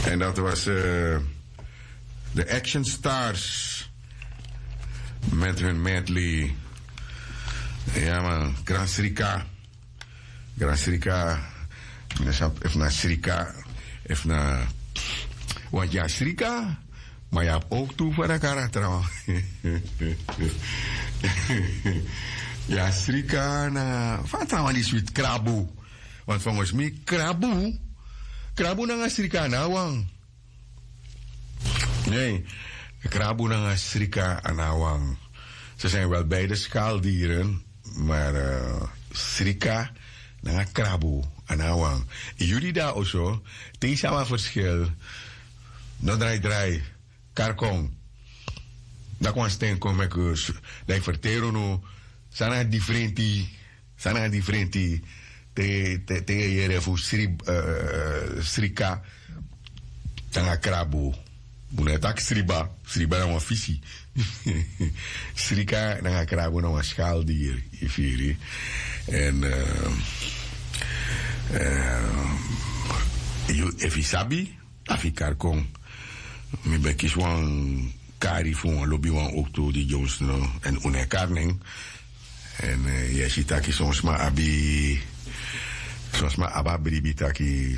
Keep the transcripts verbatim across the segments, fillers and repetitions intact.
En dat was uh, de Action Stars. Met hun medley. Ja man, Gran Srika. Gran Srika. Even naar Srika. Even naar... Want ja, Srika... Maar je hebt ook toe voor de karakter. Ja, Srika... Na... Wat trouwens die sweet krabu? Want volgens mij krabu... Krabu na nga Srika na wang. Nee, krabu na nga Srika anawang. Ze zijn wel beide schaaldieren, maar uh, Srika na nga krabu anawang. Jullie daar ook zo, deze wat verschil. No draai draai, karkong. Dat kwam steen kom ik us. Dat ik vertero no, sana differenti, sana differenti. Te te te yere fu sri uh, Srika tanga krabu. Muna tak sriba, sriba na een visie. Srika na krabu na een schaaldier, ifiri. En uh, uh, if you sabi, afikar kong. Mi ben kies wan kari fu wan lobby wan ook to die Jones no en une karning. En uh, ja shitaki soms ma abi soms ma aba bribi taki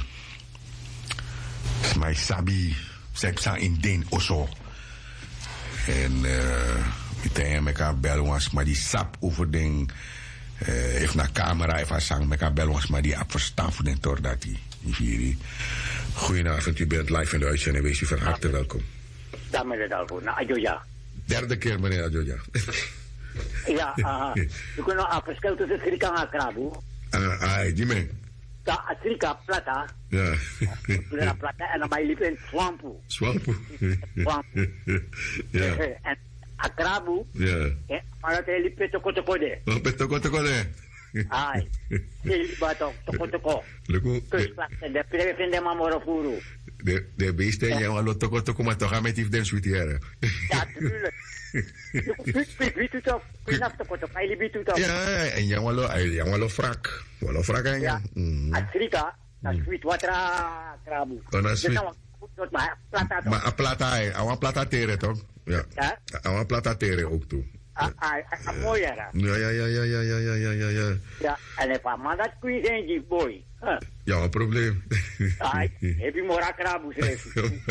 smai sabi sepsa in den oso. En uh, meteen meka bel was maar die sap over den uh, even naar camera even sang meka bel was maar die ap verstaan voor den tor dat die vieri. Goedenavond, u bent live in de uitzending. Wees u van harte welkom. Ja, meneer Dalvo. Nou, Adjoja. Derde keer, meneer Adjoja. Ja, uh, je kunt nog een verschil tussen Srika en Krabu. Ah, ah, die men. Ja, Srika, plata. Ja. Ja, plata en dan mij liep in Swampu. Swampu. Swampu. Ja. En Krabu. Ja. Maar dat hij liep in Tokotokode. Oh, met Tokotokode. Ai, ele bato toko toko. Luku. De prevende mamorofuru. De de beesten jij al toko toko maar toch met die den sweet hier. Ja, tuurlijk. Wie doet dat? Wie snapt toko toko? Hij liep doet dat. Ja, en jij wel jij wel frak. Wel frak en ja. Afrika, dat sweet watra krabu. Dan sweet. Maar plata. Maar plata, awan plata tere toch? Ja. Awan plata tere ook toe. Ah, ah, mooi era. Ja, ja, ja, ja, ja, ja, ja, ja, ja, ja. Ja, en ik van, maar dat kun je zijn, die boy. Huh. Ja, een probleem. Ah, heb je mora krabu schreef.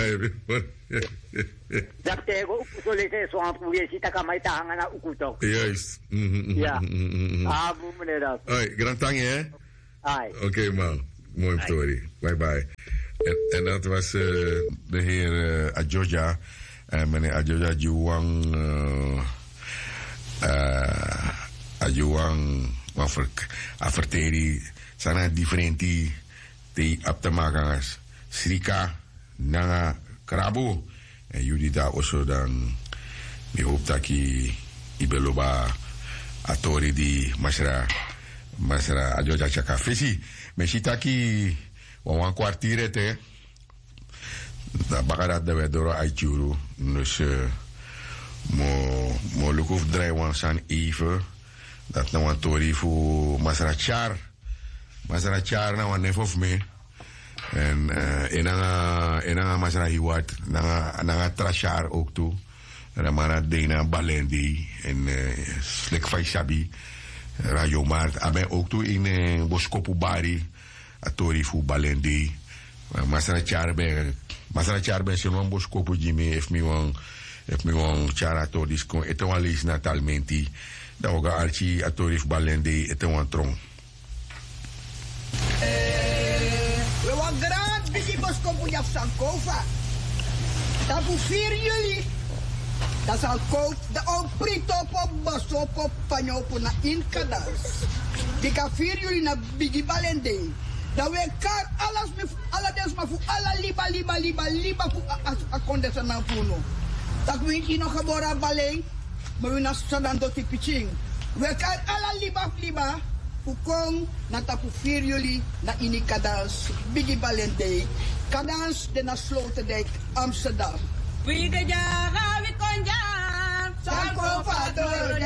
Dat tegen ook zo lekker zo aan het ziet dat kan mij te hangen naar Ukutok. Juist. Ja. Ah, meneer dat. Hoi, grand tangje, hè? Hoi. Oké, man. Mooi story. Bye bye. En, en dat was uh, de heer uh, Adjoja. En meneer Adjoja Juwang. Uh, Uh, ajuang aferteri sana differenti te aptamakangas Srika nanga krabu en jullie daar also dan mi hoop dat ki ibeloba atori di masra masra ajoja chaka fesi me shitaki wan kwartier te da bagara de wedoro aichuru dus uh, mo mo look of dry one san even dat nou een tori voor Masrachar Masrachar nou een neef of me en uh, en dan en dan Masrahiwat na na Trachar ook toe en dan maar Dena Balendi en uh, Slik Faisabi Radio Mart aben ook toe in uh, Boskopu Bari a tori voor Balendi Masrachar ben Masrachar ben zo'n Boskopu Jimmy heeft me one if me wan chara to dis kon eto wan lis natalmenti da oga archi atorif balende eto wan tron eh we wan grand bigi bosko punya sankova tapu vier jullie dat zal koop de on prito po boso po panyo po na inkadas die ka vier jullie na bigi balende da we kar alles me alla des ma fu alla liba liba liba liba fu a kondesa na puno. Dat we hier nog geboren baleng, maar we na sadan do ti pitching. We kan ala liba liba, ukong na tapu vier jullie na ini kadans bigi balende, kadans de na Sloterdijk Amsterdam. We de jara we konja, Sanko Fator.